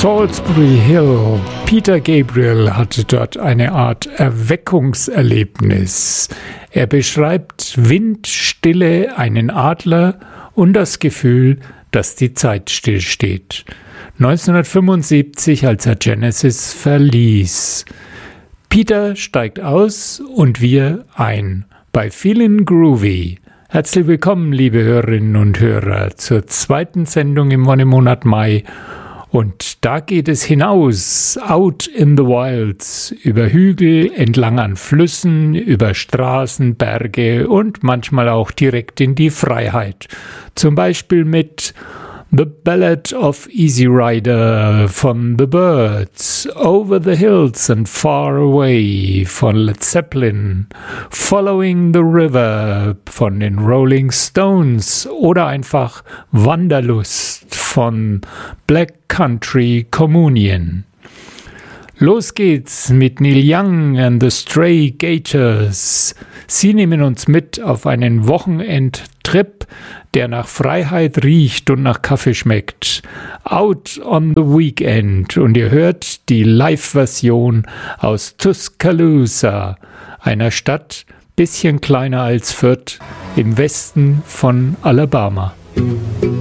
Salisbury Hill. Peter Gabriel hatte dort eine Art Erweckungserlebnis. Er beschreibt Windstille, einen Adler und das Gefühl, dass die Zeit stillsteht. 1975, als er Genesis verließ. Peter steigt aus und wir ein bei Feelin' Groovy. Herzlich willkommen, liebe Hörerinnen und Hörer, zur zweiten Sendung im Wonnemonat Mai. Und da geht es hinaus, out in the wilds, über Hügel, entlang an Flüssen, über Straßen, Berge und manchmal auch direkt in die Freiheit. Zum Beispiel mit The Ballad of Easy Rider von The Byrds, Over the Hills and Far Away von Led Zeppelin, Following the River von den Rolling Stones oder einfach Wanderlust von Black Country Communion. Los geht's mit Neil Young and the Stray Gators. Sie nehmen uns mit auf einen Wochenendtrip, der nach Freiheit riecht und nach Kaffee schmeckt. Out on the Weekend. Und ihr hört die Live-Version aus Tuscaloosa, einer Stadt bisschen kleiner als Fürth im Westen von Alabama.